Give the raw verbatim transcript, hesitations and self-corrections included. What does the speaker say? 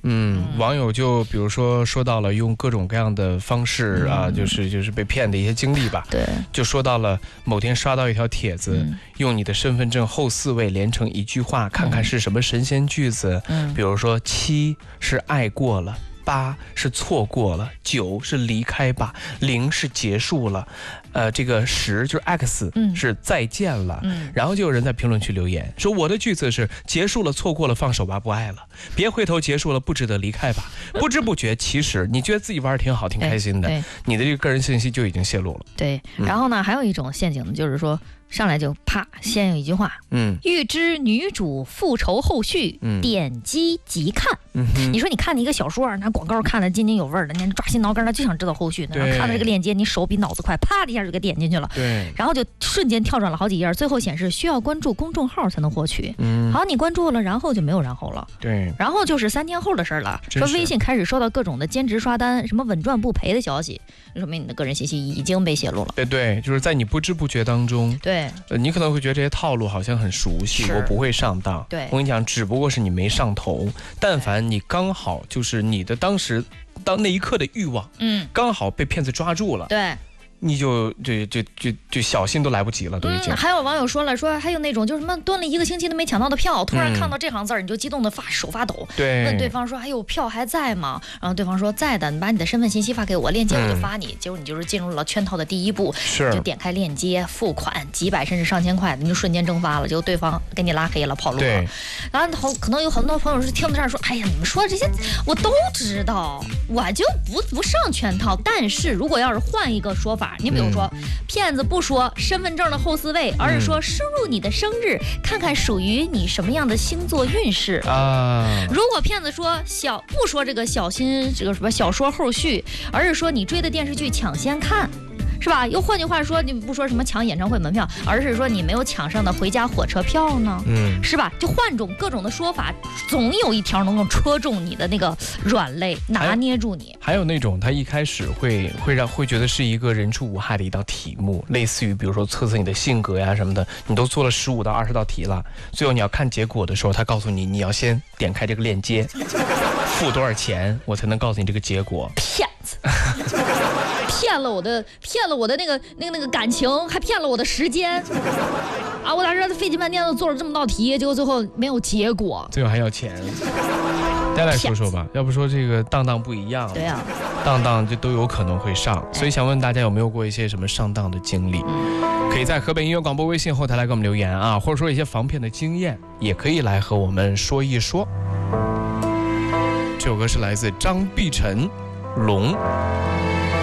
嗯，网友就比如说说到了用各种各样的方式啊，嗯、就是就是被骗的一些经历吧。 对， 就说到了某天刷到一条帖子，嗯、用你的身份证后四位连成一句话，看看是什么神仙句子。嗯，比如说七是爱过了。八是错过了，九是离开吧，零是结束了，呃，这个十就是 X 是再见了。嗯，然后就有人在评论区留言说，我的句子是结束了，错过了，放手吧，不爱了，别回头，结束了，不值得离开吧。不知不觉，其实你觉得自己玩挺好，挺开心的，你的这个个人信息就已经泄露了。 对，然后呢，还有一种陷阱就是说。上来就啪，先有一句话，嗯，欲知女主复仇后续，嗯、点击即看。嗯、你说你看你一个小说，那广告看得津津有味的，你抓心挠肝的，就想知道后续。然后看到这个链接，你手比脑子快，啪的一下就给点进去了。 对， 然后就瞬间跳转了好几页，最后显示需要关注公众号才能获取。嗯，好，你关注了，然后就没有然后了。 对， 然后就是三天后的事了。说微信开始收到各种的兼职刷单、什么稳赚不赔的消息，说明你的个人信息已经被泄露了。 对对，就是在你不知不觉当中， 对， 呃，你可能会觉得这些套路好像很熟悉，我不会上当。 对， 我跟你讲，只不过是你没上头。但凡你刚好就是你的当时当那一刻的欲望，嗯，刚好被骗子抓住了。 对。 你就就就就就小心都来不及了，都已经。 嗯，还有网友说了，说还有那种就是什么蹲了一个星期都没抢到的票，突然看到这行字儿，你就激动的发手发抖。 对， 问对方说：“哎呦，票还在吗？”然后对方说：“在的，你把你的身份信息发给我，链接我就发你。”结果你就是进入了圈套的第一步， 是， 你就点开链接付款，几百甚至上千块，你就瞬间蒸发了，结果对方给你拉黑了，跑路了。然后可能有很多朋友是听到这儿说：“哎呀，你们说这些我都知道，我就不不上圈套。”但是如果要是换一个说法，你比如说。嗯，骗子不说身份证的后四位，而是说输入你的生日，看看属于你什么样的星座运势啊。如果骗子说小不说这个小心这个什么小说后续，而是说你追的电视剧抢先看。是吧？又换句话说，你不说什么抢演唱会门票，而是说你没有抢上的回家火车票呢？嗯，是吧？就换种各种的说法，总有一条能够戳中你的那个软肋，拿捏住你。 还有那种他一开始会会让会觉得是一个人畜无害的一道题目，类似于比如说测测你的性格呀什么的，你都做了十五到二十道题了，最后你要看结果的时候，他告诉你你要先点开这个链接，付多少钱，我才能告诉你这个结果。 骗子。骗了我的，骗了我的那个那个那个感情，还骗了我的时间啊！我俩这费劲半天都做了这么道题，结果最后没有结果， 最后还要钱。再来说说吧，要不说这个当当不一样， 对呀、啊， 当当就都有可能会上，所以想问大家有没有过一些什么上当的经历？嗯、可以在河北音乐广播微信后台来给我们留言啊，或者说一些防骗的经验，也可以来和我们说一说。这首歌是来自张碧晨，龙。